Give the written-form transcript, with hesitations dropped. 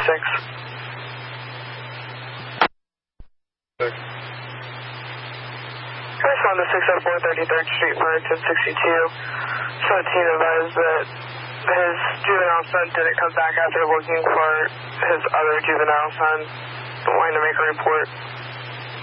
6. I respond to 604 33rd Street, Farmington 62. 17 advised that his juvenile son didn't come back after looking for his other juvenile son, wanting to make a report.